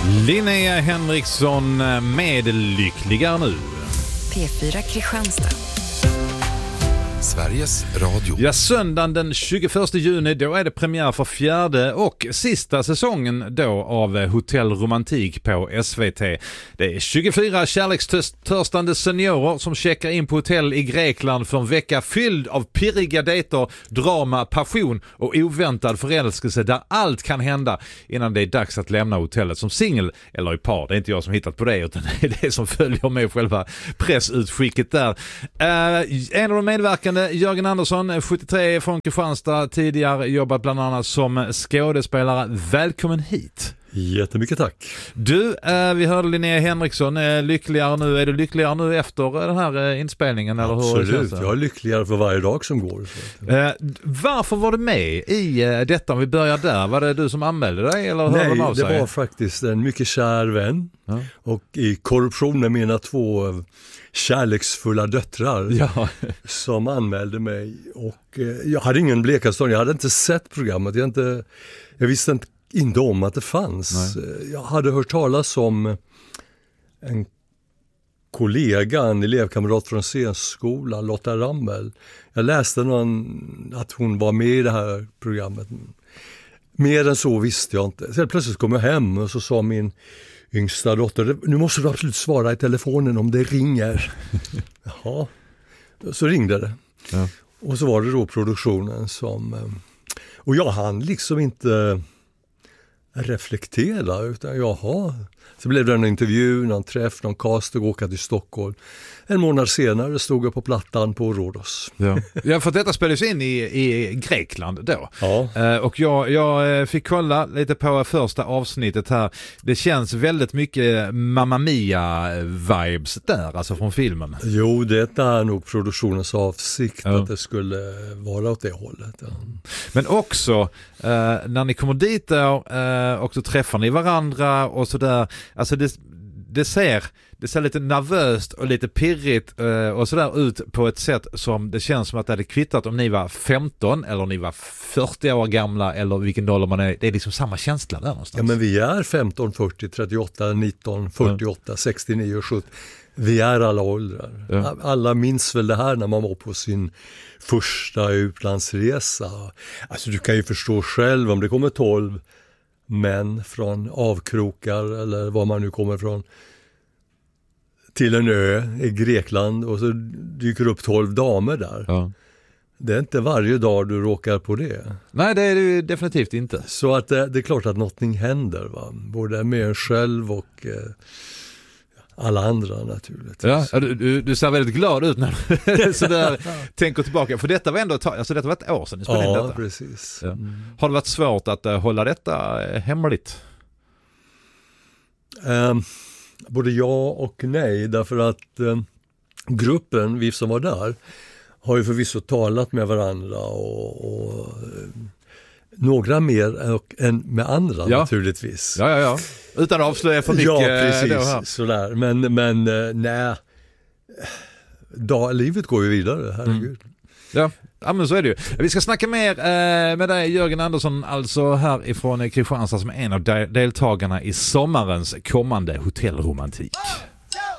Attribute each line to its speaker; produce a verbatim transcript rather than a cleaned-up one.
Speaker 1: Linnea Henriksson med Lyckliga nu.
Speaker 2: P fyra Kristianstad.
Speaker 3: Sveriges Radio.
Speaker 1: Ja, söndagen den tjugoförsta juni, då är det premiär för fjärde och sista säsongen då av Hotell Romantik på S V T. Det är tjugofyra kärlekstörstande seniorer som checkar in på hotell i Grekland för en vecka fylld av pirriga dejter, drama, passion och oväntad förälskelse där allt kan hända innan det är dags att lämna hotellet som singel eller i par. Det är inte jag som hittat på det, utan det är det som följer med själva pressutskicket där. Uh, en av de medverkande, Jörgen Andersson, sjuttiotre från Kristianstad, tidigare jobbat bland annat som skådespelare. Välkommen hit.
Speaker 4: Jättemycket tack.
Speaker 1: Du, eh, vi hörde Linnea Henriksson, eh, lyckligare nu. Är du lyckligare nu efter den här eh, inspelningen? Eller
Speaker 4: Absolut,
Speaker 1: hur känns det?
Speaker 4: Jag är lyckligare för varje dag som går.
Speaker 1: Eh, varför var du med i eh, detta? Om vi börjar där, var det du som anmälde dig? Eller
Speaker 4: Nej,
Speaker 1: av
Speaker 4: det
Speaker 1: sig?
Speaker 4: var faktiskt en mycket kär vän.
Speaker 1: Ja.
Speaker 4: Och i korruption med mina två kärleksfulla döttrar
Speaker 1: Ja.
Speaker 4: som anmälde mig. Och eh, jag hade ingen blekastånd, jag hade inte sett programmet. Jag, inte, jag visste inte inte om att det fanns. Nej. Jag hade hört talas om en kollega, en elevkamrat från scenskolan, Lotta Rammel. Jag läste någon, att hon var med i det här programmet. Mer än så visste jag inte. Sen plötsligt kom jag hem och så sa min yngsta dotter, nu måste du absolut svara i telefonen om det ringer. Jaha, så ringde det. Ja. Och så var det då produktionen som... Och jag hann liksom inte reflektera, utan jaha. Så blev det en intervju, någon träff, någon cast och åka till Stockholm. En månad senare stod jag på plattan på Rhodos.
Speaker 1: Ja, ja, för detta spelades in i, i Grekland då.
Speaker 4: Ja.
Speaker 1: Uh, och jag, jag fick kolla lite på första avsnittet här. Det känns väldigt mycket Mamma Mia-vibes där, alltså från filmen.
Speaker 4: Jo, det är nog produktionens avsikt,
Speaker 1: ja.
Speaker 4: Att det skulle vara åt det hållet. Ja.
Speaker 1: Men också, uh, när ni kommer dit då, uh, och så träffar ni varandra och sådär. Alltså det, det ser... Det ser lite nervöst och lite pirrigt uh, och sådär ut på ett sätt som det känns som att det hade kvittat om ni var femton eller om ni var fyrtio år gamla eller vilken ålder man är. Det är liksom samma känsla där någonstans.
Speaker 4: Ja, men vi är femton, fyrtio, trettioåtta, nitton, fyrtioåtta, ja. sextionio, sjuttio. Vi är alla åldrar. Ja. Alla minns väl det här när man var på sin första utlandsresa. Alltså du kan ju förstå själv om det kommer tolv män från avkrokar eller var man nu kommer ifrån till en ö i Grekland och så dyker upp tolv damer där. Ja. Det är inte varje dag du råkar på det.
Speaker 1: Nej, det är det definitivt inte.
Speaker 4: Så att det, det är klart att någonting händer, va? Både med en själv och eh, alla andra naturligtvis.
Speaker 1: Ja, du, du ser väldigt glad ut när du sådär tänker tillbaka. För detta var ändå ett, alltså detta var ett år sedan ni spelade
Speaker 4: ja,
Speaker 1: in detta.
Speaker 4: Precis.
Speaker 1: Ja, precis. Har det varit svårt att uh, hålla detta uh, hemligt?
Speaker 4: Um, Både ja och nej, därför att eh, gruppen, vi som var där, har ju förvisso talat med varandra och, och eh, några mer och, än med andra ja. Naturligtvis.
Speaker 1: Ja, ja, ja. Utan att avslöja för mycket.
Speaker 4: Ja, precis.
Speaker 1: Då här.
Speaker 4: Sådär. Men, men eh, nej, da, livet går ju vidare, herregud. Mm.
Speaker 1: Ja. Ja, men så är det ju. Vi ska snacka mer eh, med dig, Jörgen Andersson, alltså härifrån Kristianstad, som är en av de- deltagarna i sommarens kommande hotellromantik.